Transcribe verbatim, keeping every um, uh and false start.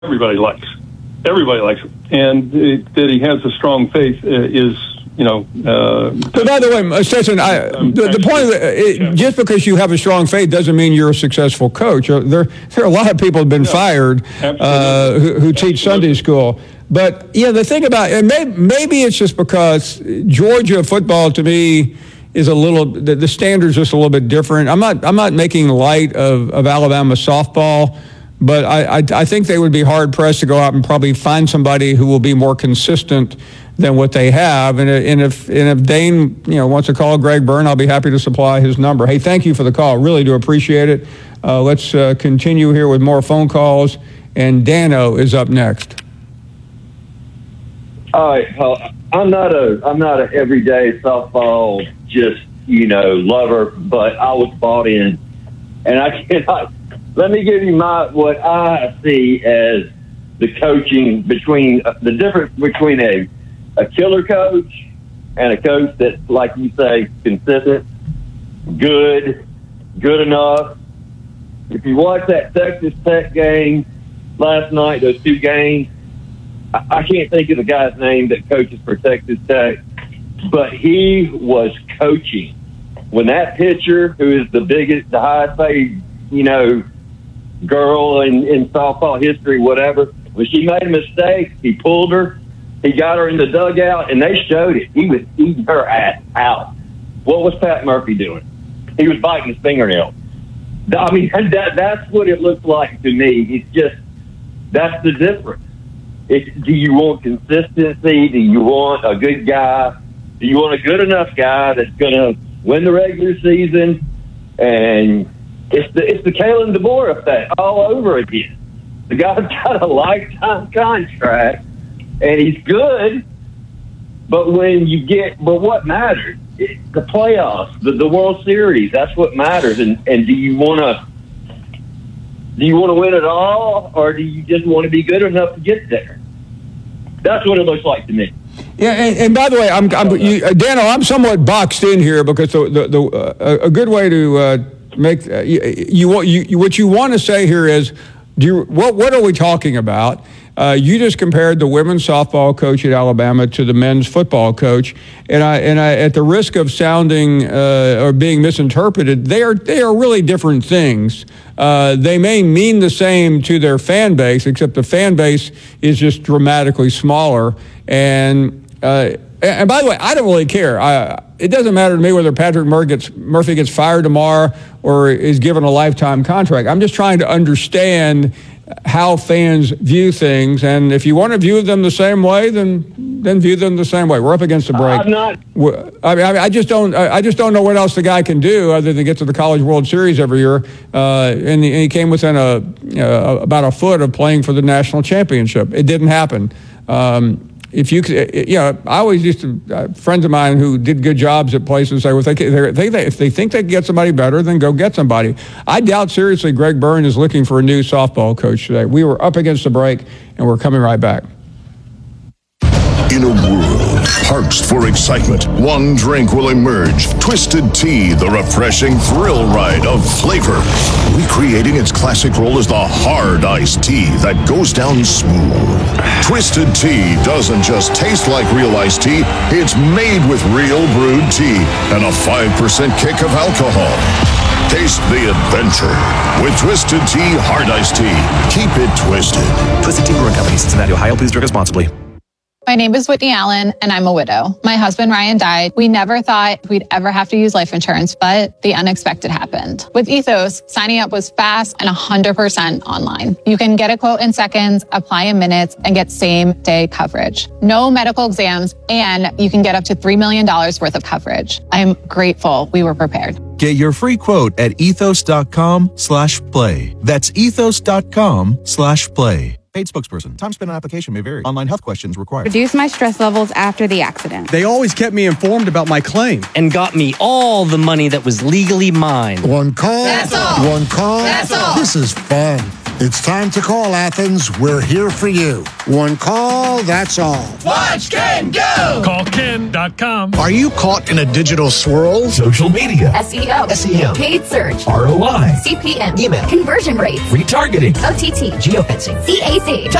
everybody likes. Everybody likes him. And it, that he has a strong faith uh, is, you know... Uh, but by the way, Stetson, I, the, the point of it, it, just because you have a strong faith doesn't mean you're a successful coach. There, there are a lot of people who have been yeah, fired uh, who, who teach Sunday school. But, yeah, the thing about it, maybe, maybe it's just because Georgia football, to me, is a little, the, the standard's just a little bit different. I'm not I'm not making light of, of Alabama softball, but I, I I think they would be hard-pressed to go out and probably find somebody who will be more consistent than what they have. And, and if and if Dane, you know, wants to call Greg Byrne, I'll be happy to supply his number. Hey, thank you for the call. Really do appreciate it. Uh, let's uh, continue here with more phone calls. And Dano is up next. All right, well, I'm not a I'm not an everyday softball just you know lover, but I was bought in, and I cannot. Let me give you my what I see as the coaching between uh, the difference between a a killer coach and a coach that's, like you say, consistent, good, good enough. If you watch that Texas Tech game last night, those two games. I can't think of the guy's name that coaches for Texas Tech, but he was coaching. When that pitcher, who is the biggest, the highest paid, you know, girl in, in softball history, whatever, when she made a mistake, he pulled her, he got her in the dugout, and they showed it. He was eating her ass out. What was Pat Murphy doing? He was biting his fingernail. I mean, that that's what it looks like to me. It's just, that's the difference. It, do you want consistency? Do you want a good guy? Do you want a good enough guy that's going to win the regular season? And it's the it's the Kalen DeBoer effect all over again. The guy's got a lifetime contract, and he's good. But when you get, but what matters? It, the playoffs, the, the World Series. That's what matters. And and do you want to? Do you want to win it all, or do you just want to be good enough to get there? That's what it looks like to me. Yeah, and, and by the way, I'm, I'm you, uh, Dano, I'm somewhat boxed in here because the the, the uh, a good way to uh, make uh, you, you, you what you want to say here is, do you, what what are we talking about? Uh, you just compared the women's softball coach at Alabama to the men's football coach, and I and I, at the risk of sounding uh, or being misinterpreted, they are they are really different things. Uh, they may mean the same to their fan base, except the fan base is just dramatically smaller. And uh, and by the way, I don't really care. I, it doesn't matter to me whether Patrick Murphy gets, Murphy gets fired tomorrow or is given a lifetime contract. I'm just trying to understand how fans view things, and if you want to view them the same way, then then view them the same way. We're up against the break. I'm not. I mean, I just don't. I just don't know what else the guy can do other than get to the College World Series every year. Uh, and, he, and he came within a you know, about a foot of playing for the national championship. It didn't happen. Um, If you, you know, I always used to, uh, friends of mine who did good jobs at places say, well, if they, they, they, if they think they can get somebody better, then go get somebody. I doubt seriously Greg Byrne is looking for a new softball coach today. We were up against the break, and we're coming right back. In a world parched for excitement, one drink will emerge. Twisted Tea, the refreshing thrill ride of flavor. Recreating its classic role as the hard iced tea that goes down smooth. Twisted Tea doesn't just taste like real iced tea, it's made with real brewed tea and a five percent kick of alcohol. Taste the adventure with Twisted Tea Hard Iced Tea. Keep it twisted. Twisted Tea Brewing Company, Cincinnati, Ohio. Please drink responsibly. My name is Whitney Allen, and I'm a widow. My husband, Ryan, died. We never thought we'd ever have to use life insurance, but the unexpected happened. With Ethos, signing up was fast and one hundred percent online. You can get a quote in seconds, apply in minutes, and get same-day coverage. No medical exams, and you can get up to three million dollars worth of coverage. I'm grateful we were prepared. Get your free quote at ethos.com slash play. That's ethos.com slash play. Paid spokesperson. Time spent on application may vary. Online health questions required. Reduce my stress levels after the accident. They always kept me informed about my claim. And got me all the money that was legally mine. One call. That's all. One call. That's all. This is fun. It's time to call, Athens. We're here for you. One call, that's all. Watch Ken go! Call Ken dot com. Are you caught in a digital swirl? Social media. S E O. S E O. Paid search. R O I. C P M. Email. Conversion rates. Retargeting. O T T. Geofencing. C A C.